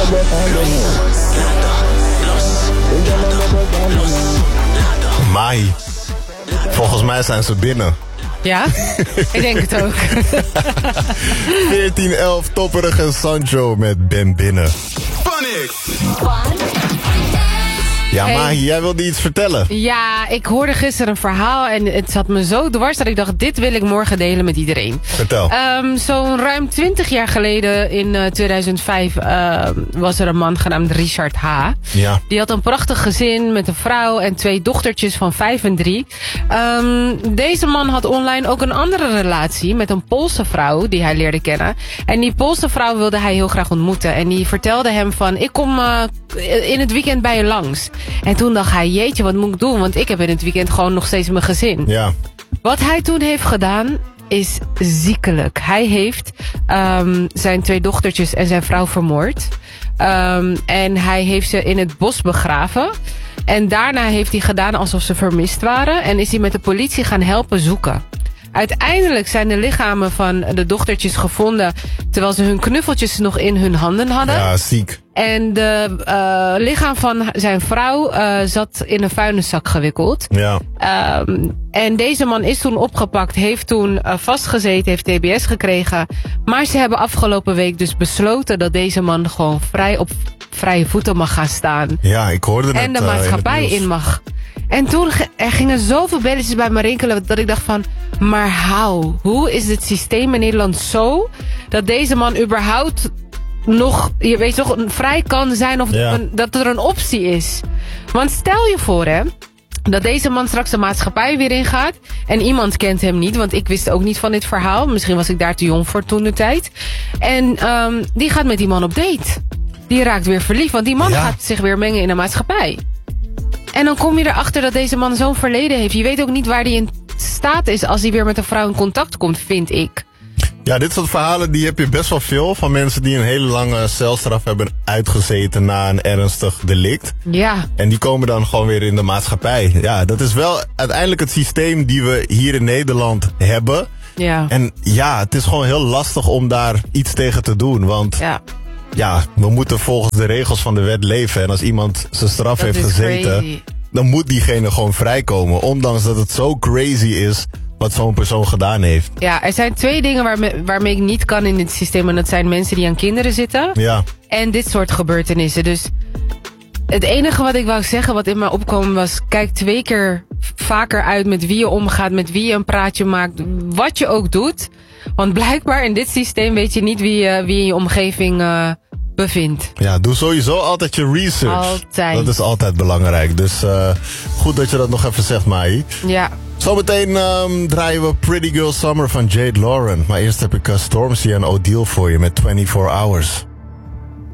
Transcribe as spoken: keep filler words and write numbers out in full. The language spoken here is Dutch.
Mahi, volgens mij zijn ze binnen. Ja, ik denk het ook. veertien elf, Topperig en Sancho met Ben binnen. Ja, Hey. Mahi, jij wilde iets vertellen. Ja, ik hoorde gisteren een verhaal en het zat me zo dwars dat ik dacht, dit wil ik morgen delen met iedereen. Vertel. Um, Zo'n ruim twintig jaar geleden, in uh, tweeduizend vijf, uh, was er een man genaamd Richard H. Ja. Die had een prachtig gezin met een vrouw en twee dochtertjes van vijf en drie. Um, deze man had online ook een andere relatie met een Poolse vrouw die hij leerde kennen. En die Poolse vrouw wilde hij heel graag ontmoeten. En die vertelde hem van, ik kom uh, in het weekend bij je langs. En toen dacht hij, jeetje, wat moet ik doen? Want ik heb in het weekend gewoon nog steeds mijn gezin. Ja. Wat hij toen heeft gedaan is ziekelijk. Hij heeft um, zijn twee dochtertjes en zijn vrouw vermoord. Um, en hij heeft ze in het bos begraven. En daarna heeft hij gedaan alsof ze vermist waren. En is hij met de politie gaan helpen zoeken. Uiteindelijk zijn de lichamen van de dochtertjes gevonden terwijl ze hun knuffeltjes nog in hun handen hadden. Ja, ziek. En de uh, lichaam van zijn vrouw uh, zat in een vuilniszak gewikkeld. Ja. Um, en deze man is toen opgepakt, heeft toen uh, vastgezeten, heeft T B S gekregen. Maar ze hebben afgelopen week dus besloten dat deze man gewoon vrij op vrije voeten mag gaan staan. Ja, ik hoorde het. En de maatschappij uh, in, in mag. En toen er gingen zoveel belletjes bij me rinkelen dat ik dacht van, maar how? Hoe is het systeem in Nederland zo dat deze man überhaupt nog, je weet toch, vrij kan zijn of ja. een, dat er een optie is? Want stel je voor, hè, dat deze man straks de maatschappij weer ingaat en iemand kent hem niet, want ik wist ook niet van dit verhaal. Misschien was ik daar te jong voor toen de tijd. En um, die gaat met die man op date. Die raakt weer verliefd, want die man ja. gaat zich weer mengen in de maatschappij. En dan kom je erachter dat deze man zo'n verleden heeft. Je weet ook niet waar hij in staat is als hij weer met een vrouw in contact komt, vind ik. Ja, dit soort verhalen die heb je best wel veel van mensen die een hele lange celstraf hebben uitgezeten na een ernstig delict. Ja. En die komen dan gewoon weer in de maatschappij. Ja, dat is wel uiteindelijk het systeem die we hier in Nederland hebben. Ja. En ja, het is gewoon heel lastig om daar iets tegen te doen, want ja. Ja, we moeten volgens de regels van de wet leven. En als iemand zijn straf dat heeft gezeten, crazy. Dan moet diegene gewoon vrijkomen. Ondanks dat het zo crazy is wat zo'n persoon gedaan heeft. Ja, er zijn twee dingen waarmee, waarmee ik niet kan in dit systeem. En dat zijn mensen die aan kinderen zitten. Ja. En dit soort gebeurtenissen. Dus het enige wat ik wou zeggen, wat in mij opkwam, was, kijk twee keer vaker uit met wie je omgaat, met wie je een praatje maakt, wat je ook doet. Want blijkbaar in dit systeem weet je niet wie, uh, wie in je omgeving uh, bevindt. Ja, doe sowieso altijd je research. Altijd. Dat is altijd belangrijk. Dus uh, goed dat je dat nog even zegt, Mai. Ja. Zometeen um, draaien we Pretty Girl Summer van Jade Lauren. Maar eerst heb ik uh, Stormzy en Odile voor je met twenty-four hours.